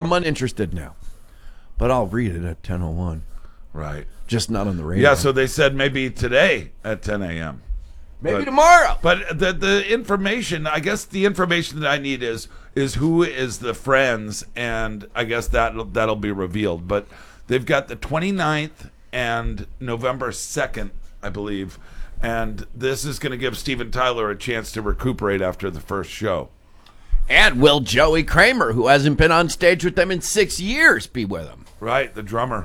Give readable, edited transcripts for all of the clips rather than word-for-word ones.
I'm uninterested now. But I'll read it at 10:01. Right. Just not on the radio. Yeah, so they said maybe today at 10 a.m. Maybe tomorrow. But the information, I guess the information that I need is who is the friends, and I guess that'll be revealed. But they've got the 29th and November 2nd, I believe, and this is going to give Steven Tyler a chance to recuperate after the first show. And will Joey Kramer, who hasn't been on stage with them in 6 years, be with them? Right, the drummer.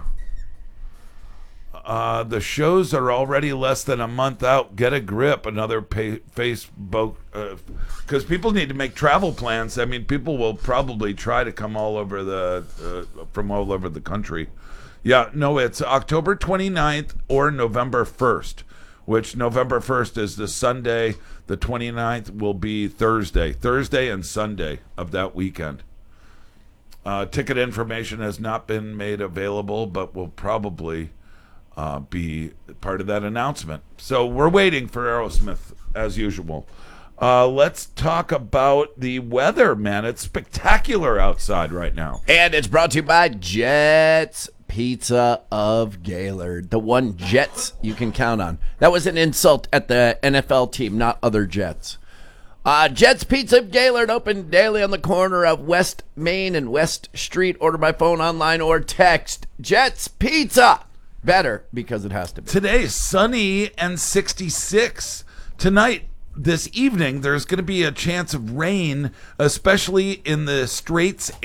The shows are already less than a month out. Get a grip. Another Facebook, because people need to make travel plans. I mean, people will probably try to come all over from all over the country. Yeah, no, it's October 29th or November 1st, which November 1st is the Sunday. The 29th will be Thursday and Sunday of that weekend. Ticket information has not been made available, but will probably be part of that announcement. So we're waiting for Aerosmith as usual. Let's talk about the weather, man. It's spectacular outside right now. And it's brought to you by Jets Pizza of Gaylord, the one Jets you can count on. That was an insult at the NFL team, not other Jets. Jets Pizza of Gaylord, open daily on the corner of West Main and West Street. Order by phone, online, or text. Jets Pizza. Better because it has to be. Today, sunny and 66. Tonight, this evening, there's going to be a chance of rain, especially in the Straits